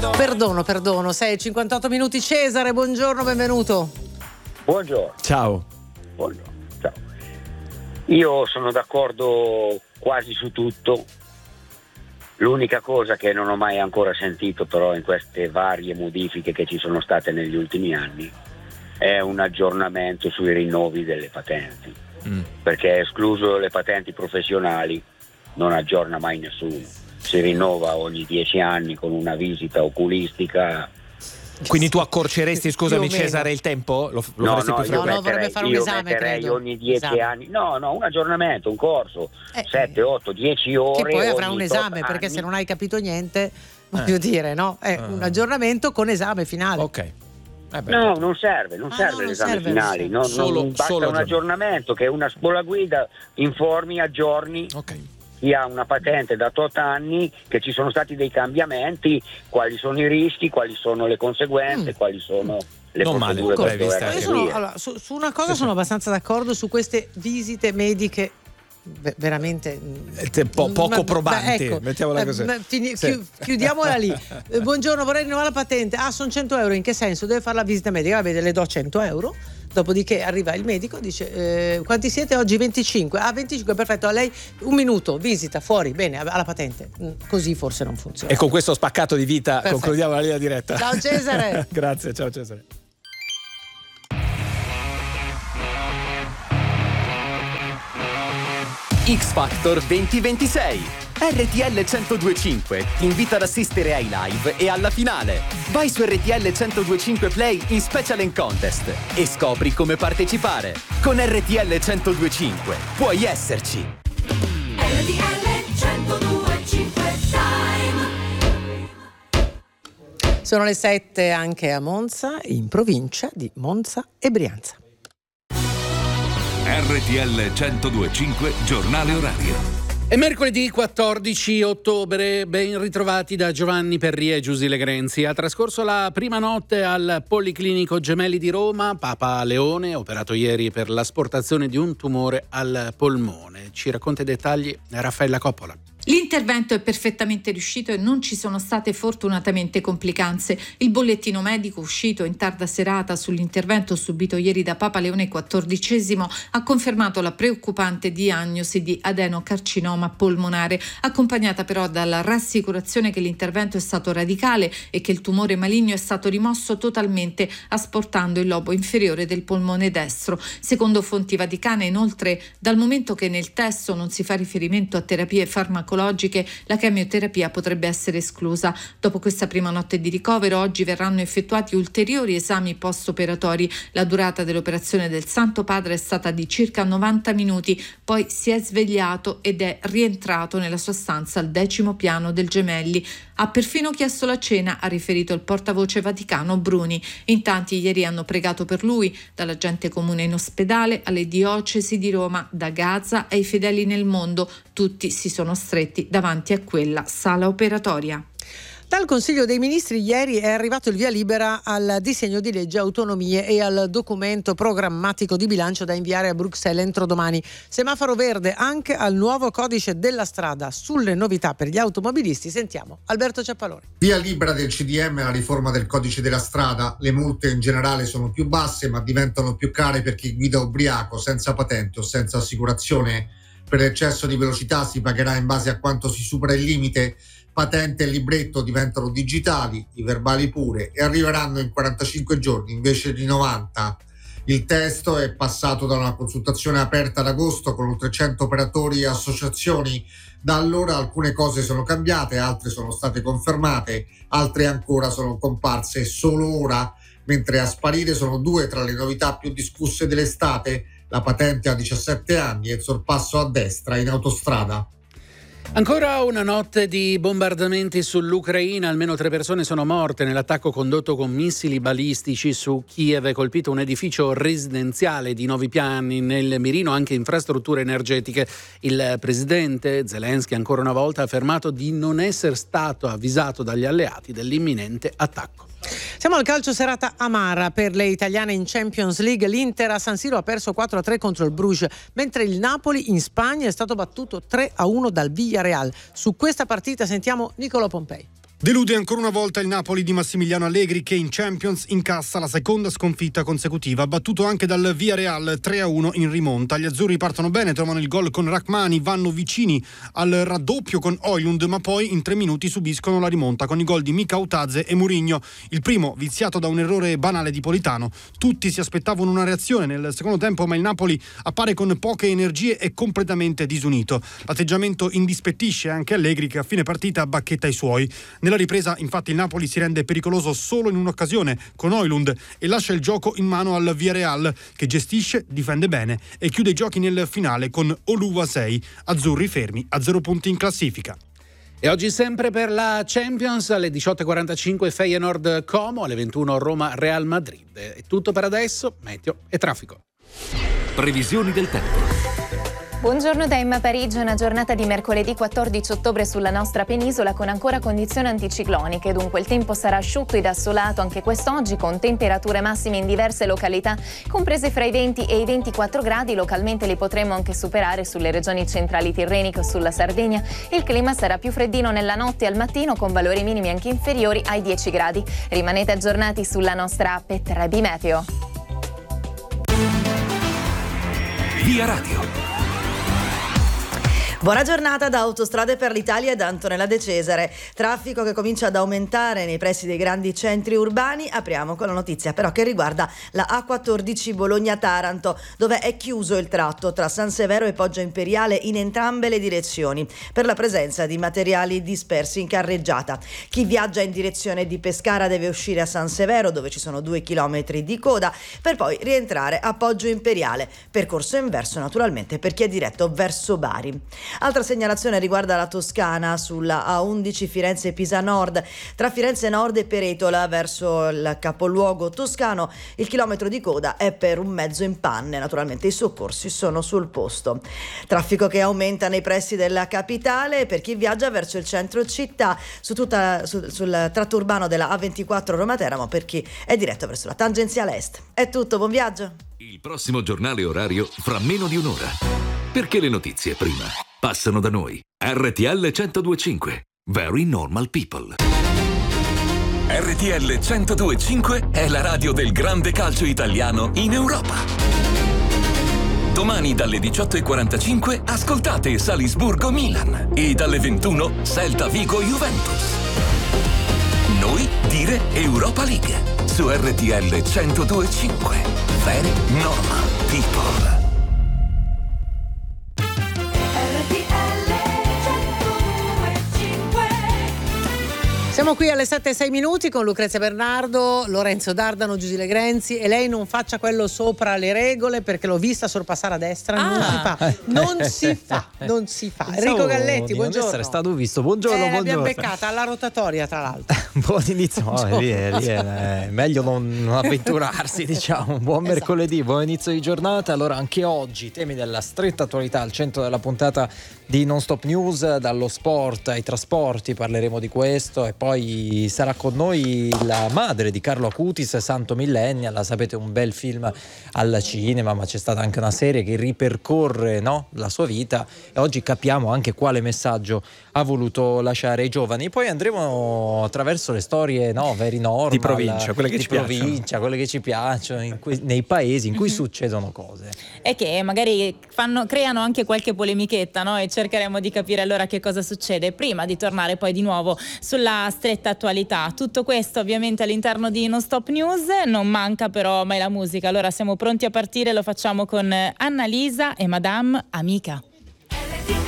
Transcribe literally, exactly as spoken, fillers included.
Perdono, perdono. sei e cinquantotto minuti. Cesare, buongiorno, benvenuto. Buongiorno. Ciao. Buongiorno. Ciao. Io sono d'accordo quasi su tutto. L'unica cosa che non ho mai ancora sentito però in queste varie modifiche che ci sono state negli ultimi anni è un aggiornamento sui rinnovi delle patenti. Mm. Perché escluso le patenti professionali non aggiorna mai nessuno. Si rinnova ogni dieci anni con una visita oculistica. Quindi tu accorceresti, scusami Cesare, il tempo? Lo, lo no, faresti no, più io no, no, vorrebbe fare un io esame, metterei credo. ogni dieci esame. anni. No, no, un aggiornamento, un corso, eh, sette, otto, dieci ore. Che poi avrà un tot esame, perché anni. se non hai capito niente, voglio eh. dire, no? È eh. un aggiornamento con esame finale. Ok. Eh beh, no, non serve, non ah, serve no, l'esame non serve, finale, non, solo, non basta solo un aggiornamento che una scuola guida informi, aggiorni. Ok. Chi ha una patente da tot anni che ci sono stati dei cambiamenti, quali sono i rischi, quali sono le conseguenze, mm. quali sono le non procedure male, per dover io sono, allora, su, su una cosa sono abbastanza d'accordo, su queste visite mediche veramente po- poco ma, probanti, ecco, mettiamola così. Ma, fini, sì. chi, chiudiamola lì. eh, buongiorno, vorrei rinnovare la patente. Ah, sono cento euro. In che senso? Deve fare la visita medica. Va bene, le do cento euro. Dopodiché arriva il medico, dice eh, quanti siete oggi? venticinque. Ah, venticinque, perfetto. A lei un minuto, visita fuori, bene, alla patente. Così forse non funziona. E con questo spaccato di vita perfetto. Concludiamo la linea diretta. Ciao Cesare. Grazie, ciao Cesare. X Factor duemilaventisei. R T L centodue e cinque ti invita ad assistere ai live e alla finale. Vai su R T L centodue e cinque Play in Special and Contest e scopri come partecipare. Con R T L centodue e cinque puoi esserci. R T L centodue e cinque Time. Sono le sette anche a Monza, in provincia di Monza e Brianza. R T L centodue e cinque Giornale Orario. È mercoledì quattordici ottobre, ben ritrovati da Giovanni Perria e Giusy Legrenzi. Ha trascorso la prima notte al Policlinico Gemelli di Roma, Papa Leone, operato ieri per l'asportazione di un tumore al polmone. Ci racconta i dettagli Raffaella Coppola. L'intervento è perfettamente riuscito e non ci sono state fortunatamente complicanze. Il bollettino medico uscito in tarda serata sull'intervento subito ieri da Papa Leone quattordicesimo ha confermato la preoccupante diagnosi di adenocarcinoma polmonare, accompagnata però dalla rassicurazione che l'intervento è stato radicale e che il tumore maligno è stato rimosso totalmente, asportando il lobo inferiore del polmone destro. Secondo fonti vaticane, inoltre, dal momento che nel testo non si fa riferimento a terapie farmacologiche, la chemioterapia potrebbe essere esclusa. Dopo questa prima notte di ricovero, oggi verranno effettuati ulteriori esami post-operatori. La durata dell'operazione del Santo Padre è stata di circa novanta minuti, poi si è svegliato ed è rientrato nella sua stanza al decimo piano del Gemelli. Ha perfino chiesto la cena, ha riferito il portavoce vaticano Bruni. In tanti ieri hanno pregato per lui, dalla gente comune in ospedale alle diocesi di Roma, da Gaza ai fedeli nel mondo. Tutti si sono stretti davanti a quella sala operatoria. Dal Consiglio dei Ministri ieri è arrivato il via libera al disegno di legge autonomie e al documento programmatico di bilancio da inviare a Bruxelles entro domani. Semaforo verde anche al nuovo codice della strada. Sulle novità per gli automobilisti sentiamo Alberto Ciappaloni. Via libera del C D M alla riforma del codice della strada. Le multe in generale sono più basse ma diventano più care per chi guida ubriaco, senza patente o senza assicurazione. Per l'eccesso di velocità si pagherà in base a quanto si supera il limite. Patente e libretto diventano digitali, i verbali pure, e arriveranno in quarantacinque giorni invece di novanta. Il testo è passato da una consultazione aperta ad agosto con oltre cento operatori e associazioni. Da allora alcune cose sono cambiate, altre sono state confermate, altre ancora sono comparse solo ora, mentre a sparire sono due tra le novità più discusse dell'estate: la patente a diciassette anni e il sorpasso a destra in autostrada. Ancora una notte di bombardamenti sull'Ucraina, almeno tre persone sono morte nell'attacco condotto con missili balistici su Kiev. È colpito un edificio residenziale di nove piani, nel mirino anche infrastrutture energetiche. Il presidente Zelensky ancora una volta ha affermato di non essere stato avvisato dagli alleati dell'imminente attacco. Siamo al calcio, serata amara per le italiane in Champions League. L'Inter a San Siro ha perso quattro a tre contro il Bruges, mentre il Napoli in Spagna è stato battuto tre a uno dal Villarreal. Su questa partita sentiamo Nicolò Pompei. Delude ancora una volta il Napoli di Massimiliano Allegri, che in Champions incassa la seconda sconfitta consecutiva, battuto anche dal Villarreal tre a uno in rimonta. Gli azzurri partono bene, trovano il gol con Rachmani, vanno vicini al raddoppio con Højlund, ma poi in tre minuti subiscono la rimonta con i gol di Mika Outadze e Mourinho. Il primo viziato da un errore banale di Politano. Tutti si aspettavano una reazione nel secondo tempo, ma il Napoli appare con poche energie e completamente disunito. L'atteggiamento indispettisce anche Allegri, che a fine partita bacchetta i suoi. Nella ripresa, infatti, il Napoli si rende pericoloso solo in un'occasione con Højlund e lascia il gioco in mano al Villarreal, che gestisce, difende bene e chiude i giochi nel finale con Oluwasei. Azzurri fermi a zero punti in classifica. E oggi sempre per la Champions alle diciotto e quarantacinque Feyenoord Como, alle ventuno Roma Real Madrid. È tutto per adesso, meteo e traffico. Previsioni del tempo. Buongiorno da Emma Parigi, una giornata di mercoledì quattordici ottobre sulla nostra penisola con ancora condizioni anticicloniche, dunque il tempo sarà asciutto ed assolato anche quest'oggi con temperature massime in diverse località, comprese fra i venti e i ventiquattro gradi, localmente li potremo anche superare sulle regioni centrali tirreniche o sulla Sardegna. Il clima sarà più freddino nella notte e al mattino con valori minimi anche inferiori ai dieci gradi. Rimanete aggiornati sulla nostra app tre B Meteo. Via Radio. Buona giornata da Autostrade per l'Italia e da Antonella De Cesare. Traffico che comincia ad aumentare nei pressi dei grandi centri urbani. Apriamo con la notizia però che riguarda la A quattordici Bologna-Taranto, dove è chiuso il tratto tra San Severo e Poggio Imperiale in entrambe le direzioni per la presenza di materiali dispersi in carreggiata. Chi viaggia in direzione di Pescara deve uscire a San Severo, dove ci sono due chilometri di coda, per poi rientrare a Poggio Imperiale. Percorso inverso naturalmente per chi è diretto verso Bari. Altra segnalazione riguarda la Toscana sulla A undici Firenze-Pisa Nord, tra Firenze Nord e Peretola verso il capoluogo toscano. Il chilometro di coda è per un mezzo in panne, naturalmente i soccorsi sono sul posto. Traffico che aumenta nei pressi della capitale per chi viaggia verso il centro città, su tutta, su, sul tratto urbano della A ventiquattro Roma-Teramo per chi è diretto verso la tangenziale est. È tutto, buon viaggio! Il prossimo giornale orario fra meno di un'ora. Perché le notizie prima passano da noi. R T L centodue e cinque. Very normal people. R T L centodue e cinque è la radio del grande calcio italiano in Europa. Domani dalle diciotto e quarantacinque ascoltate Salisburgo Milan e dalle ventuno Celta Vigo Juventus. Noi dire Europa League su R T L centodue e cinque. Very normal people. Siamo qui alle sette e sei minuti con Lucrezia Bernardo, Lorenzo Dardano, Giusile Grenzi, e lei non faccia quello sopra le regole perché l'ho vista sorpassare a destra, ah. non si fa, non si fa, non si fa. Enrico Galletti, buongiorno. Essere stato visto, buongiorno, eh, buongiorno. L'abbiamo beccata alla rotatoria tra l'altro. Buon inizio, no, lì è, lì è, è meglio non, non avventurarsi, diciamo. Buon esatto. mercoledì, buon inizio di giornata. Allora anche oggi temi della stretta attualità al centro della puntata di Non Stop News, dallo sport ai trasporti parleremo di questo e poi sarà con noi la madre di Carlo Acutis, Santo Millennial. La sapete, un bel film al cinema, ma c'è stata anche una serie che ripercorre, no, la sua vita, e oggi capiamo anche quale messaggio ha voluto lasciare ai giovani. Poi andremo attraverso le storie, no, very normal, di provincia, quelle che di ci provincia, piacciono, quelle che ci piacciono in cui, nei paesi in cui mm-hmm. succedono cose e che magari fanno, creano anche qualche polemichetta, no? E cercheremo di capire allora che cosa succede prima di tornare poi di nuovo sulla stretta attualità. Tutto questo ovviamente all'interno di Non Stop News. Non manca però mai la musica, allora siamo pronti a partire, lo facciamo con Annalisa e Madame Amica.